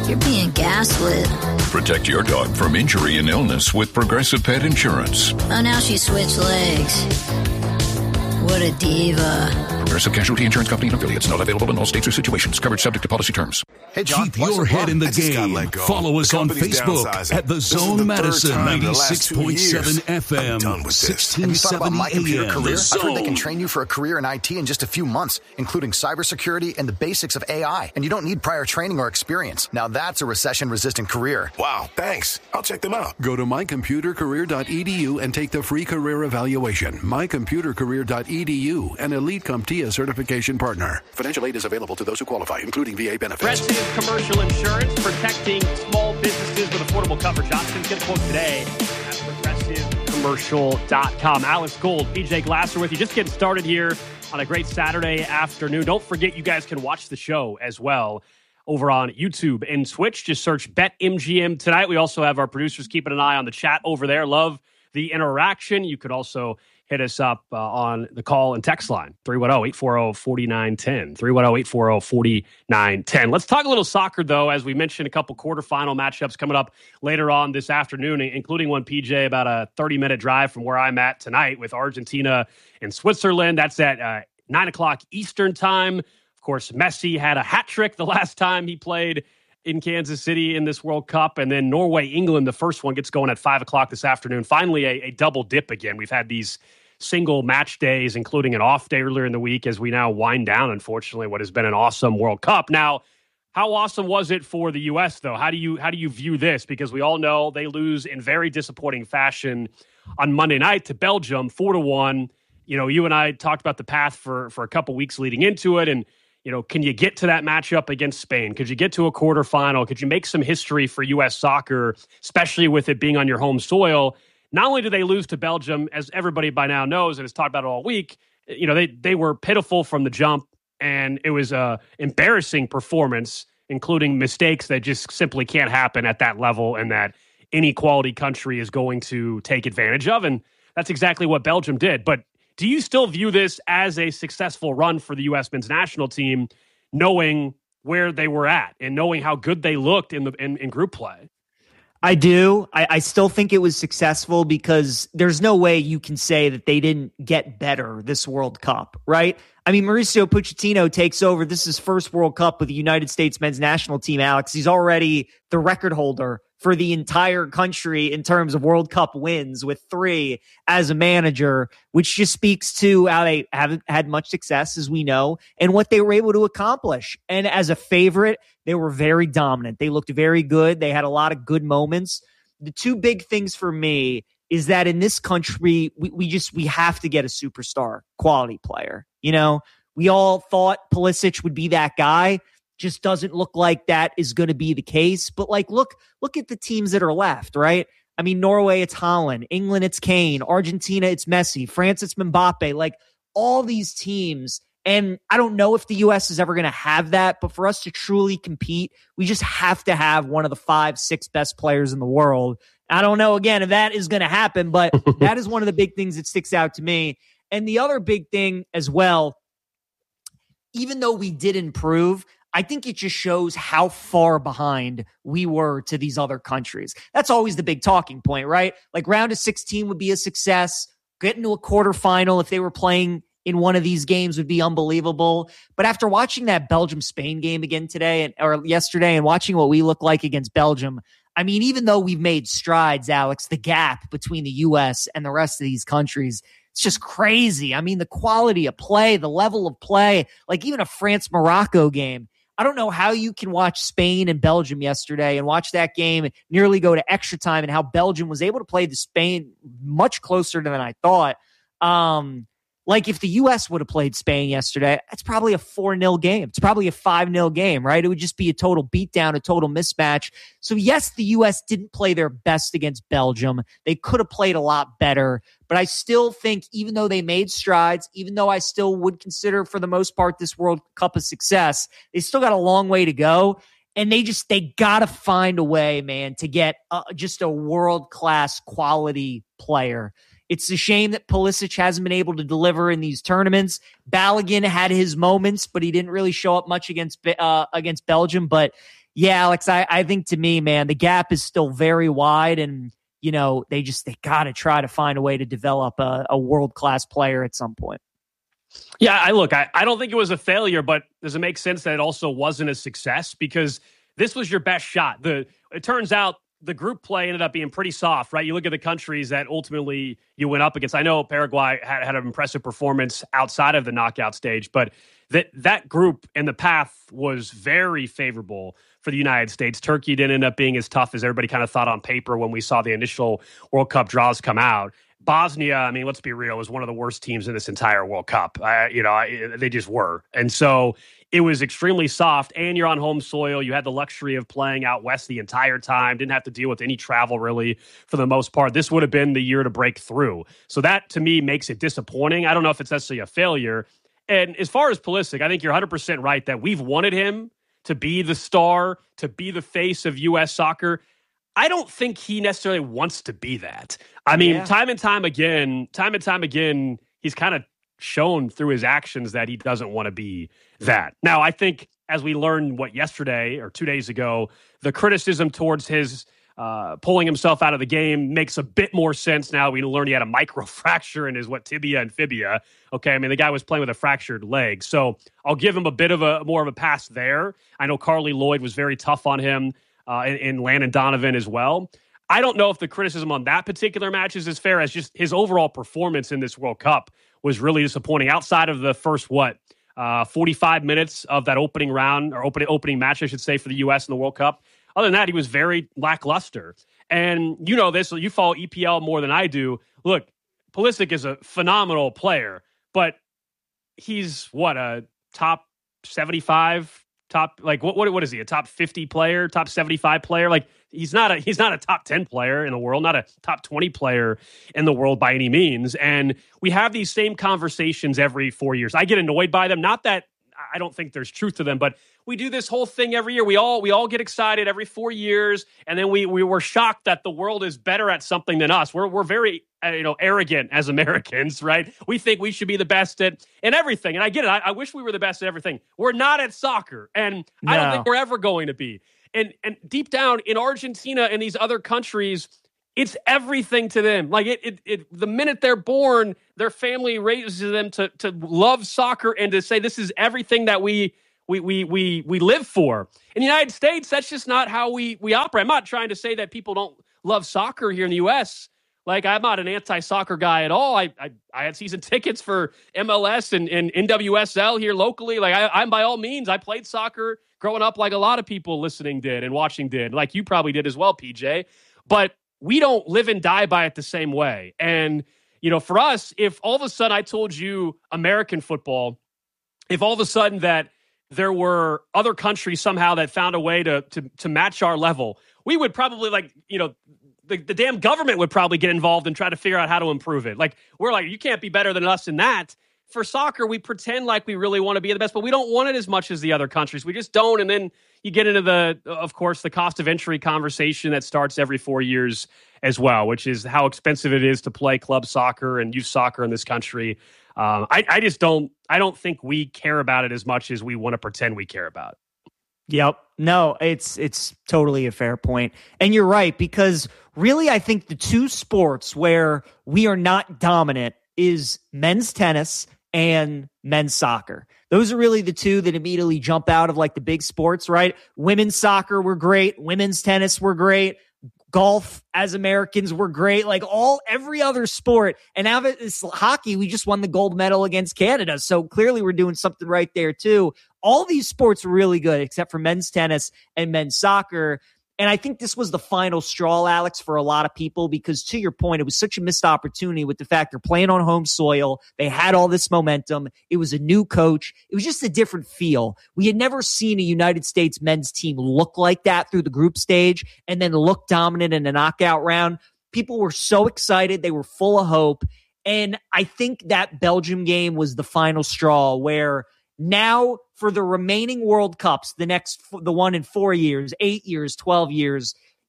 You're being gaslit. Protect your dog from injury and illness with Progressive Pet Insurance. Oh, now she switched legs. What a diva. Progressive Casualty Insurance Company and affiliates. Not available in all states or situations. Coverage subject to policy terms. Hey, John, keep your head in the game. Follow us on Facebook at The Zone Madison 96.7 FM, 1670 AM. I've heard they can train you for a career in IT in just a few months, including cybersecurity and the basics of AI. And you don't need prior training or experience. Now that's a recession-resistant career. Wow, thanks. I'll check them out. Go to mycomputercareer.edu and take the free career evaluation. Mycomputercareer.edu, an Elite CompTIA certification partner. Financial aid is available to those who qualify, including VA benefits. Progressive Commercial Insurance, protecting small businesses with affordable coverage. Options. Get a quote today at progressivecommercial.com. Alex Gold, PJ Glasser with you. Just getting started here on a great Saturday afternoon. Don't forget, you guys can watch the show as well over on YouTube and Twitch. Just search BetMGM tonight. We also have our producers keeping an eye on the chat over there. Love the interaction. You could also hit us up on the call and text line, 310-840-4910, 310-840-4910. Let's talk a little soccer, though, as we mentioned, a couple quarterfinal matchups coming up later on this afternoon, including one, PJ, about a 30-minute drive from where I'm at tonight with Argentina and Switzerland. That's at 9 o'clock Eastern time. Of course, Messi had a hat trick the last time he played in Kansas City in this World Cup. And then Norway, England, the first one gets going at 5 o'clock this afternoon. Finally, a double dip again. We've had these single match days, including an off day earlier in the week as we now wind down, unfortunately, what has been an awesome World Cup. Now, how awesome was it for the U.S., though? How do you view this? Because we all know they lose in very disappointing fashion on Monday night to Belgium, 4-1. You know, you and I talked about the path for a couple weeks leading into it, and you know, can you get to that matchup against Spain? Could you get to a quarterfinal? Could you make some history for U.S. soccer, especially with it being on your home soil? Not only do they lose to Belgium, as everybody by now knows and has talked about it all week, you know, they were pitiful from the jump, and it was a embarrassing performance, including mistakes that just simply can't happen at that level and that any quality country is going to take advantage of. And that's exactly what Belgium did. But do you still view this as a successful run for the U.S. men's national team, knowing where they were at and knowing how good they looked in group play? I do. I still think it was successful because there's no way you can say that they didn't get better this World Cup, right? I mean, Mauricio Pochettino takes over. This is his first World Cup with the United States men's national team, Alex. He's already the record holder for the entire country in terms of World Cup wins with 3 as a manager, which just speaks to how they haven't had much success, as we know, and what they were able to accomplish. And as a favorite, they were very dominant. They looked very good. They had a lot of good moments. The two big things for me is that in this country, we have to get a superstar quality player. You know, we all thought Pulisic would be that guy. Just doesn't look like that is going to be the case. But like, look at the teams that are left, right? I mean, Norway, it's Haaland. England, it's Kane. Argentina, it's Messi. France, it's Mbappe. Like all these teams. And I don't know if the U.S. is ever going to have that, but for us to truly compete, we just have to have one of the 5-6 best players in the world. I don't know, again, if that is going to happen, but that is one of the big things that sticks out to me. And the other big thing as well, even though we did improve, I think it just shows how far behind we were to these other countries. That's always the big talking point, right? Like round of 16 would be a success. Getting to a quarterfinal if they were playing in one of these games would be unbelievable. But after watching that Belgium-Spain game again today or yesterday and watching what we look like against Belgium, I mean, even though we've made strides, Alex, the gap between the U.S. and the rest of these countries, it's just crazy. I mean, the quality of play, the level of play, like even a France-Morocco game. I don't know how you can watch Spain and Belgium yesterday and watch that game nearly go to extra time and how Belgium was able to play the Spain much closer than I thought. Like if the U.S. would have played Spain yesterday, that's probably a 4-0 game. It's probably a 5-0 game, right? It would just be a total beatdown, a total mismatch. So yes, the U.S. didn't play their best against Belgium. They could have played a lot better, but I still think even though they made strides, even though I still would consider for the most part this World Cup a success, they still got a long way to go. And they got to find a way, man, to get just a world-class quality player. It's a shame that Pulisic hasn't been able to deliver in these tournaments. Balogun had his moments, but he didn't really show up much against Belgium. But Yeah, Alex, I think to me, man, the gap is still very wide, and they got to try to find a way to develop a world-class player at some point. Yeah, I don't think it was a failure, but does it make sense that it also wasn't a success? Because this was your best shot. It turns out the group play ended up being pretty soft, right? You look at the countries that ultimately you went up against. I know Paraguay had an impressive performance outside of the knockout stage, but that group and the path was very favorable for the United States. Turkey didn't end up being as tough as everybody kind of thought on paper when we saw the initial World Cup draws come out. Bosnia, I mean, let's be real, was one of the worst teams in this entire World Cup. They just were. And so it was extremely soft, and you're on home soil. You had the luxury of playing out west the entire time, didn't have to deal with any travel really for the most part. This would have been the year to break through. So that, to me, makes it disappointing. I don't know if it's necessarily a failure. And as far as Pulisic, I think you're 100% right that we've wanted him to be the star, to be the face of U.S. soccer. I don't think he necessarily wants to be that. I mean, time and time again, he's kind of shown through his actions that he doesn't want to be that. Now, I think as we learned yesterday or 2 days ago, the criticism towards his pulling himself out of the game makes a bit more sense now. We learned he had a microfracture in his tibia and fibia. Okay, I mean, the guy was playing with a fractured leg. So I'll give him a bit of more of a pass there. I know Carly Lloyd was very tough on him. And Landon Donovan as well. I don't know if the criticism on that particular match is as fair as just his overall performance in this World Cup was really disappointing. Outside of the first 45 minutes of that opening round or opening match, I should say, for the U.S. in the World Cup. Other than that, he was very lackluster. And you know this, you follow EPL more than I do. Look, Pulisic is a phenomenal player, but he's a top 75. What is he? A top 50 player, top 75 player? Like he's not a top 10 player in the world, not a top 20 player in the world by any means. And we have these same conversations every 4 years. I get annoyed by them. Not that I don't think there's truth to them, but we do this whole thing every year. We all get excited every 4 years, and then we were shocked that the world is better at something than us. We're very arrogant as Americans, right? We think we should be the best at everything. And I get it. I wish we were the best at everything. We're not at soccer, and no. I don't think we're ever going to be. And deep down in Argentina and these other countries, it's everything to them. Like the minute they're born, their family raises them to love soccer and to say this is everything that we live for. In the United States, that's just not how we operate. I'm not trying to say that people don't love soccer here in the U.S. Like, I'm not an anti-soccer guy at all. I had season tickets for MLS and NWSL here locally. Like, I'm by all means, I played soccer growing up like a lot of people listening did and watching did, like you probably did as well, PJ. But we don't live and die by it the same way. And, for us, if all of a sudden I told you American football, if all of a sudden that there were other countries somehow that found a way to match our level, we would probably the damn government would probably get involved and try to figure out how to improve it. Like, we're like, you can't be better than us in that. For soccer, we pretend like we really want to be the best, but we don't want it as much as the other countries. We just don't. And then you get into of course, the cost of entry conversation that starts every 4 years as well, which is how expensive it is to play club soccer and youth soccer in this country. I don't think we care about it as much as we want to pretend we care about it. Yep. No, it's totally a fair point. And you're right, because really I think the two sports where we are not dominant is men's tennis and men's soccer. Those are really the two that immediately jump out of like the big sports, right? Women's soccer were great. Women's tennis were great. Golf as Americans were great. Like every other sport. And now that it's hockey, we just won the gold medal against Canada. So clearly we're doing something right there too. All these sports are really good except for men's tennis and men's soccer. And I think this was the final straw, Alex, for a lot of people, because to your point, it was such a missed opportunity with the fact they're playing on home soil. They had all this momentum. It was a new coach. It was just a different feel. We had never seen a United States men's team look like that through the group stage and then look dominant in the knockout round. People were so excited. They were full of hope. And I think that Belgium game was the final straw where now for the remaining World Cups, the one in 4 years, 8 years, 12 years,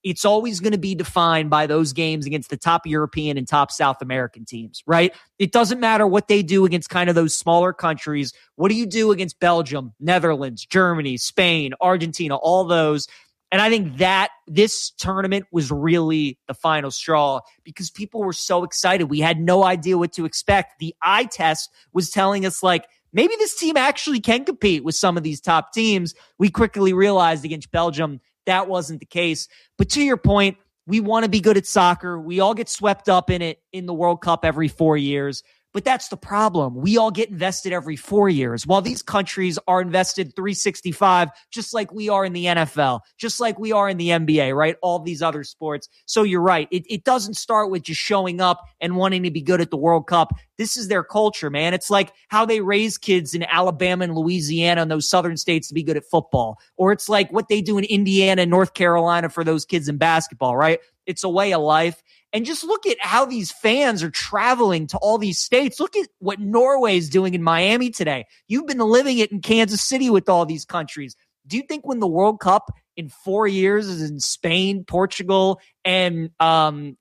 it's always going to be defined by those games against the top European and top South American teams, right? It doesn't matter what they do against kind of those smaller countries. What do you do against Belgium, Netherlands, Germany, Spain, Argentina, all those? And I think that this tournament was really the final straw because people were so excited. We had no idea what to expect. The eye test was telling us, like, maybe this team actually can compete with some of these top teams. We quickly realized against Belgium that wasn't the case. But to your point, we want to be good at soccer. We all get swept up in it in the World Cup every 4 years. But that's the problem. We all get invested every 4 years, while these countries are invested 365, just like we are in the NFL, just like we are in the NBA, right? All these other sports. So you're right. It doesn't start with just showing up and wanting to be good at the World Cup. This is their culture, man. It's like how they raise kids in Alabama and Louisiana and those southern states to be good at football. Or it's like what they do in Indiana and North Carolina for those kids in basketball, right? It's a way of life. And just look at how these fans are traveling to all these states. Look at what Norway is doing in Miami today. You've been living it in Kansas City with all these countries. Do you think when the World Cup in 4 years is in Spain, Portugal, and Morocco?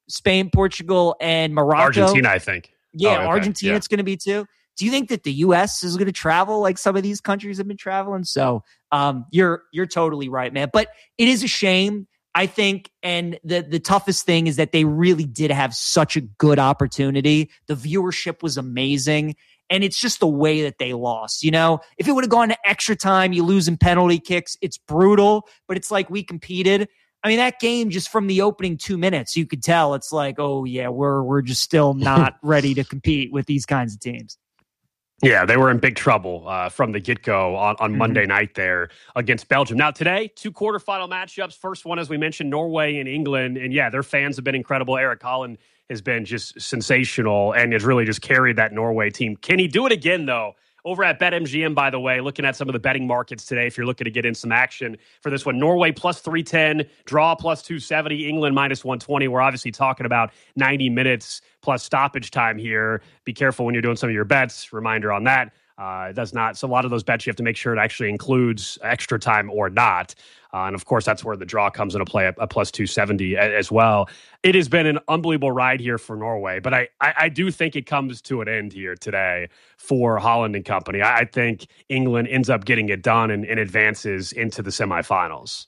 Argentina, I think. Yeah, okay. Argentina, it's going to be too. Do you think that the U.S. is going to travel like some of these countries have been traveling? So you're totally right, man. But it is a shame, I think, and the toughest thing is that they really did have such a good opportunity. The viewership was amazing, and it's just the way that they lost. You know, if it would have gone to extra time, you lose in penalty kicks. It's brutal, but it's like we competed. I mean, that game, just from the opening 2 minutes, you could tell it's like, oh yeah, we're just still not ready to compete with these kinds of teams. Yeah, they were in big trouble from the get-go on Monday night there against Belgium. Now, today, 2 quarterfinal matchups. First one, as we mentioned, Norway and England. And yeah, their fans have been incredible. Eric Haaland has been just sensational and has really just carried that Norway team. Can he do it again, though? Over at BetMGM, by the way, looking at some of the betting markets today, if you're looking to get in some action for this one, Norway plus 310, draw plus 270, England minus 120. We're obviously talking about 90 minutes plus stoppage time here. Be careful when you're doing some of your bets. Reminder on that. It does not. So a lot of those bets, you have to make sure it actually includes extra time or not. And of course, that's where the draw comes into play at plus 270 as well. It has been an unbelievable ride here for Norway, but I do think it comes to an end here today for Haaland and company. I think England ends up getting it done and advances into the semifinals.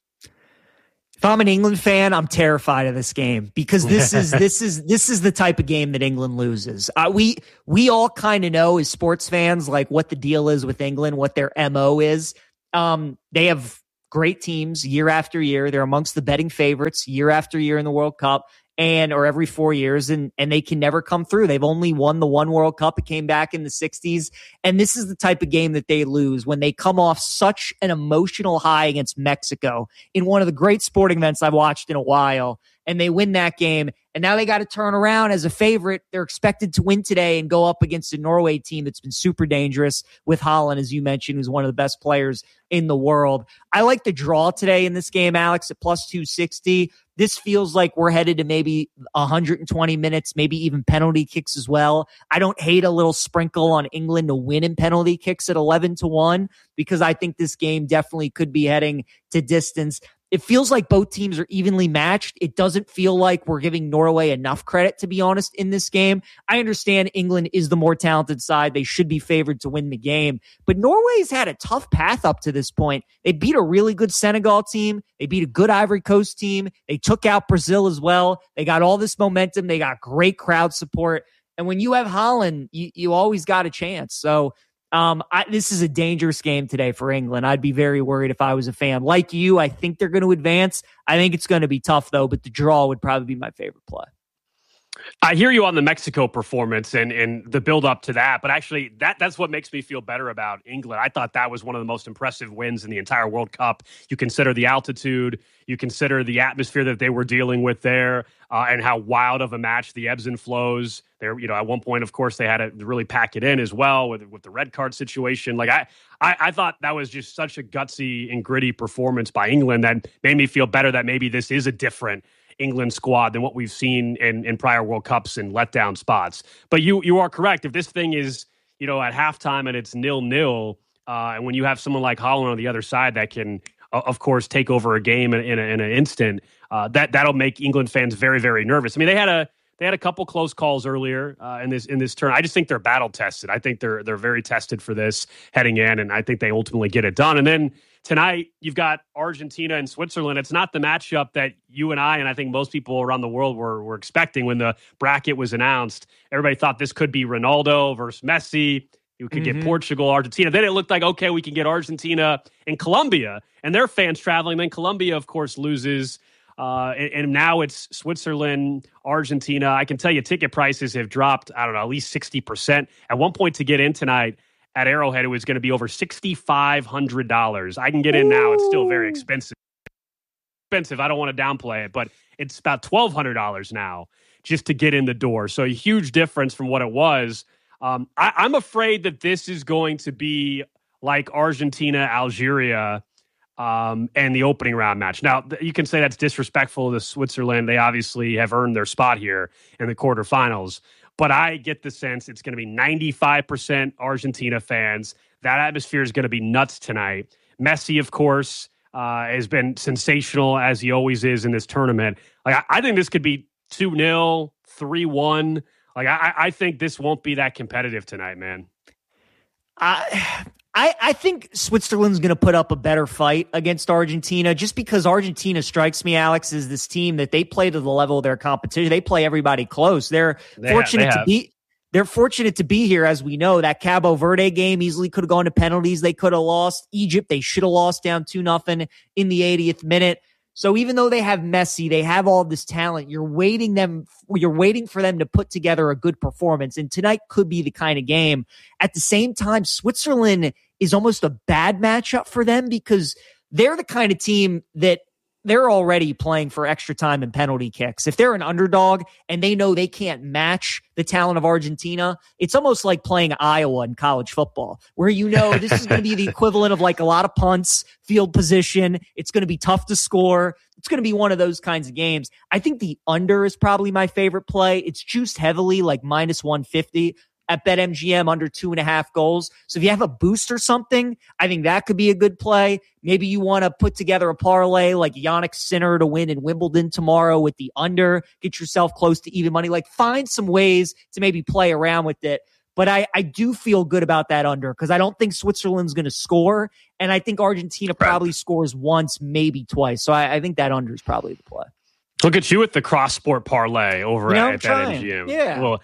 If I'm an England fan, I'm terrified of this game because this is the type of game that England loses. We all kind of know as sports fans like what the deal is with England, what their MO is. They have great teams year after year. They're amongst the betting favorites year after year in the World Cup or every 4 years, and they can never come through. They've only won the one World Cup. It came back in the 60s. And this is the type of game that they lose when they come off such an emotional high against Mexico in one of the great sporting events I've watched in a while. And they win that game. And now they got to turn around as a favorite. They're expected to win today and go up against a Norway team that's been super dangerous with Haaland, as you mentioned, who's one of the best players in the world. I like the draw today in this game, Alex, at plus 260. This feels like we're headed to maybe 120 minutes, maybe even penalty kicks as well. I don't hate a little sprinkle on England to win in penalty kicks at 11-1 because I think this game definitely could be heading to distance. It feels like both teams are evenly matched. It doesn't feel like we're giving Norway enough credit, to be honest, in this game. I understand England is the more talented side. They should be favored to win the game. But Norway's had a tough path up to this point. They beat a really good Senegal team. They beat a good Ivory Coast team. They took out Brazil as well. They got all this momentum. They got great crowd support. And when you have Haaland, you always got a chance. So this is a dangerous game today for England. I'd be very worried if I was a fan. Like you, I think they're going to advance. I think it's going to be tough, though, but the draw would probably be my favorite play. I hear you on the Mexico performance and the build up to that, but actually that's what makes me feel better about England. I thought that was one of the most impressive wins in the entire World Cup. You consider the altitude, you consider the atmosphere that they were dealing with there, and how wild of a match, the ebbs and flows. There, at one point, of course, they had to really pack it in as well with the red card situation. Like I thought that was just such a gutsy and gritty performance by England that made me feel better that maybe this is a different England squad than what we've seen in prior World Cups and letdown spots. But you are correct. If this thing is, at halftime and it's 0-0, and when you have someone like Haaland on the other side that can, of course, take over a game in an instant, that'll make England fans very, very nervous. I mean, they had a couple close calls earlier in this turn. I just think they're battle tested. I think they're very tested for this heading in, and I think they ultimately get it done. And then tonight, you've got Argentina and Switzerland. It's not the matchup that you and I think most people around the world were expecting when the bracket was announced. Everybody thought this could be Ronaldo versus Messi. You could get Portugal, Argentina. Then it looked like, okay, we can get Argentina and Colombia and their fans traveling. Then Colombia, of course, loses. And now it's Switzerland, Argentina. I can tell you ticket prices have dropped, I don't know, at least 60%. At one point to get in tonight at Arrowhead, it was going to be over $6,500. I can get in now. It's still very expensive. I don't want to downplay it, but it's about $1,200 now just to get in the door. So a huge difference from what it was. I'm afraid that this is going to be like Argentina, Algeria, and the opening round match. Now, you can say that's disrespectful to Switzerland. They obviously have earned their spot here in the quarterfinals. But I get the sense it's going to be 95% Argentina fans. That atmosphere is going to be nuts tonight. Messi, of course, has been sensational, as he always is in this tournament. Like I think this could be 2-0, 3-1. Like I think this won't be that competitive tonight, man. I think Switzerland's going to put up a better fight against Argentina just because Argentina strikes me, Alex, as this team that they play to the level of their competition. They play everybody close. They're fortunate to be here, as we know. That Cabo Verde game easily could have gone to penalties. They could have lost. Egypt, they should have lost down 2-0 in the 80th minute. So even though they have Messi, they have all this talent, you're waiting for them to put together a good performance. And tonight could be the kind of game. At the same time, Switzerland is almost a bad matchup for them because they're the kind of team that they're already playing for extra time and penalty kicks. If they're an underdog and they know they can't match the talent of Argentina, it's almost like playing Iowa in college football, where you know this is going to be the equivalent of like a lot of punts, field position. It's going to be tough to score. It's going to be one of those kinds of games. I think the under is probably my favorite play. It's juiced heavily, like -150. At BetMGM, under 2.5 goals. So if you have a boost or something, I think that could be a good play. Maybe you want to put together a parlay like Jannik Sinner to win in Wimbledon tomorrow with the under. Get yourself close to even money. Like find some ways to maybe play around with it. But I do feel good about that under because I don't think Switzerland's going to score. And I think Argentina probably scores once, maybe twice. So I think that under is probably the play. Look at you with the cross-sport parlay over at BetMGM. Yeah. Well,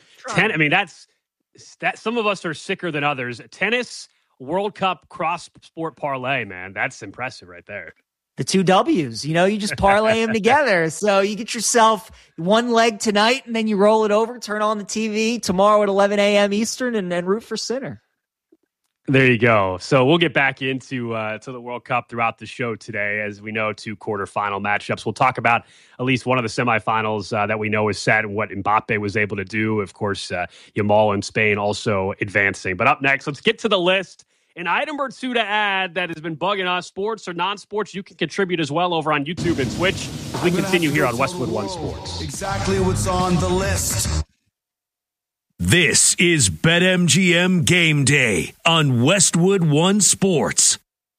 that some of us are sicker than others. Tennis World Cup cross-sport parlay, man. That's impressive right there. The 2 W's, you just parlay them together. So you get yourself one leg tonight and then you roll it over, turn on the TV tomorrow at 11 a.m. Eastern and root for Sinner. There you go. So we'll get back into to the World Cup throughout the show today. As we know, 2 quarterfinal matchups. We'll talk about at least one of the semifinals that we know is set and what Mbappe was able to do. Of course, Yamal in Spain also advancing. But up next, let's get to the list. An item or two to add that has been bugging us, sports or non-sports, you can contribute as well over on YouTube and Twitch. We continue here on Westwood One Sports. Exactly what's on the list. This is BetMGM Game Day on Westwood One Sports.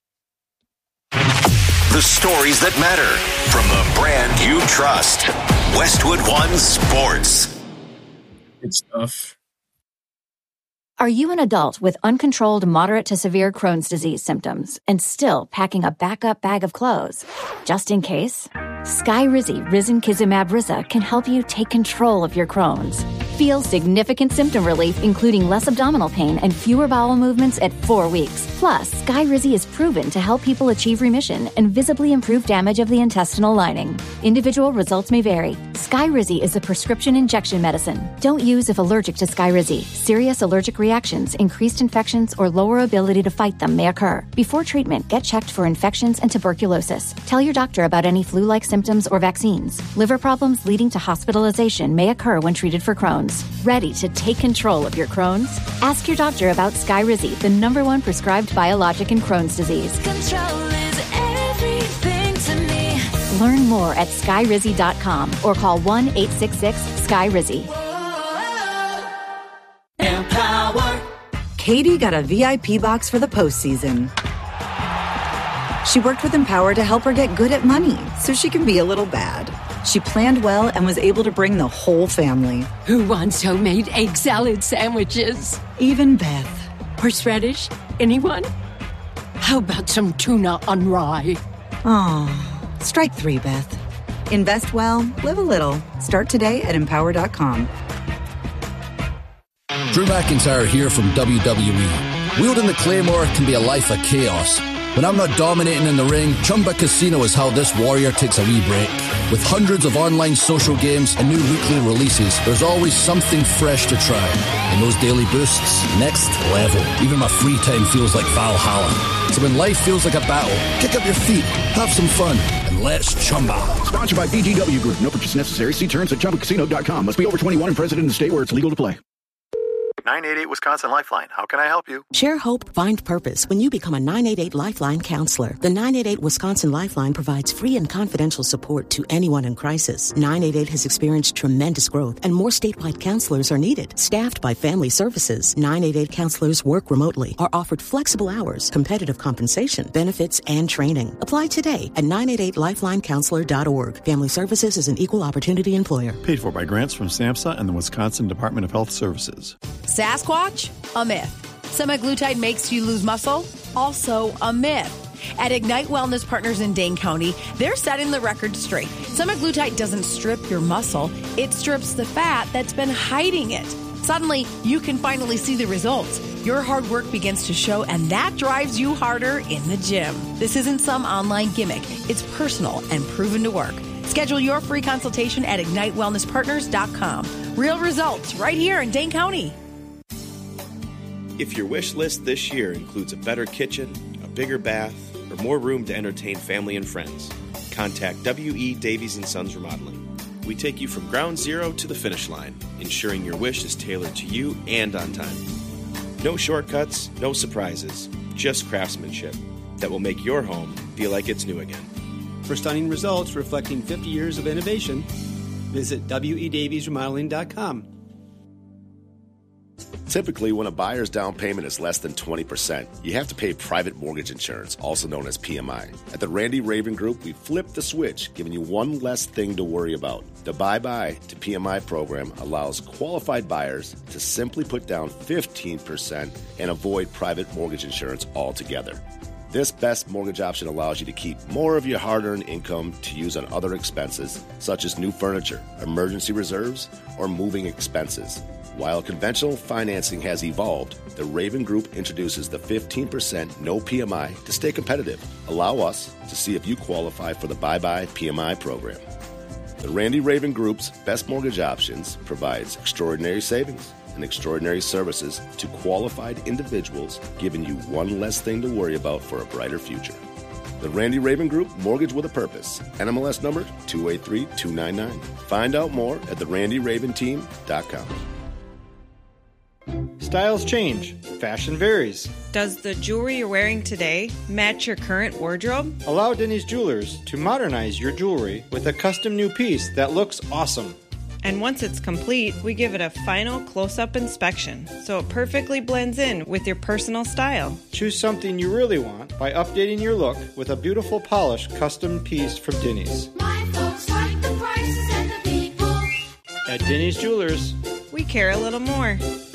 The stories that matter from the brand you trust. Westwood One Sports. Good stuff. Are you an adult with uncontrolled moderate to severe Crohn's disease symptoms and still packing a backup bag of clothes? Just in case? Skyrizi Risankizumab Riza can help you take control of your Crohn's. Feel significant symptom relief, including less abdominal pain and fewer bowel movements at 4 weeks. Plus, Skyrizi is proven to help people achieve remission and visibly improve damage of the intestinal lining. Individual results may vary. Skyrizi is a prescription injection medicine. Don't use if allergic to Skyrizi. Serious allergic reactions, increased infections, or lower ability to fight them may occur. Before treatment, get checked for infections and tuberculosis. Tell your doctor about any flu-like symptoms or vaccines. Liver problems leading to hospitalization may occur when treated for Crohn's. Ready to take control of your Crohn's? Ask your doctor about Skyrizi, the #1 prescribed biologic in Crohn's disease. Control is everything to me. Learn more at Skyrizi.com or call 1-866-SKYRIZI. Empower. Katie got a VIP box for the postseason. She worked with Empower to help her get good at money so she can be a little bad. She planned well and was able to bring the whole family. Who wants homemade egg salad sandwiches? Even Beth. Horseradish? Anyone? How about some tuna on rye? Oh, strike 3, Beth. Invest well, live a little. Start today at Empower.com. Drew McIntyre here from WWE. Wielding the Claymore can be a life of chaos. When I'm not dominating in the ring, Chumba Casino is how this warrior takes a wee break. With hundreds of online social games and new weekly releases, there's always something fresh to try. And those daily boosts, next level. Even my free time feels like Valhalla. So when life feels like a battle, kick up your feet, have some fun, and let's Chumba. Sponsored by BGW Group. No purchase necessary. See terms at ChumbaCasino.com. Must be over 21 and present in the state where it's legal to play. 988 Wisconsin Lifeline. How can I help you? Share hope, find purpose when you become a 988 Lifeline counselor. The 988 Wisconsin Lifeline provides free and confidential support to anyone in crisis. 988 has experienced tremendous growth, and more statewide counselors are needed. Staffed by Family Services, 988 counselors work remotely, are offered flexible hours, competitive compensation, benefits, and training. Apply today at 988lifelinecounselor.org. Family Services is an equal opportunity employer. Paid for by grants from SAMHSA and the Wisconsin Department of Health Services. Sasquatch? A myth. Semaglutide makes you lose muscle? Also a myth. At Ignite Wellness Partners in Dane County, they're setting the record straight. Semaglutide doesn't strip your muscle, it strips the fat that's been hiding it. Suddenly, you can finally see the results. Your hard work begins to show, and that drives you harder in the gym. This isn't some online gimmick. It's personal and proven to work. Schedule your free consultation at IgniteWellnessPartners.com. Real results right here in Dane County. If your wish list this year includes a better kitchen, a bigger bath, or more room to entertain family and friends, contact W.E. Davies & Sons Remodeling. We take you from ground zero to the finish line, ensuring your wish is tailored to you and on time. No shortcuts, no surprises, just craftsmanship that will make your home feel like it's new again. For stunning results reflecting 50 years of innovation, visit WEDaviesRemodeling.com. Typically, when a buyer's down payment is less than 20%, you have to pay private mortgage insurance, also known as PMI. At the Randy Raven Group, we flipped the switch, giving you one less thing to worry about. The Bye-Bye to PMI program allows qualified buyers to simply put down 15% and avoid private mortgage insurance altogether. This best mortgage option allows you to keep more of your hard-earned income to use on other expenses, such as new furniture, emergency reserves, or moving expenses. While conventional financing has evolved, the Raven Group introduces the 15% no PMI to stay competitive. Allow us to see if you qualify for the Bye-Bye PMI program. The Randy Raven Group's best mortgage options provides extraordinary savings and extraordinary services to qualified individuals, giving you one less thing to worry about for a brighter future. The Randy Raven Group, Mortgage with a Purpose. NMLS number 283299. Find out more at therandyraventeam.com. Styles change. Fashion varies. Does the jewelry you're wearing today match your current wardrobe? Allow Denny's Jewelers to modernize your jewelry with a custom new piece that looks awesome. And once it's complete, we give it a final close-up inspection, so it perfectly blends in with your personal style. Choose something you really want by updating your look with a beautiful polished custom piece from Denny's. My folks like the prices and the people. At Denny's Jewelers, we care a little more.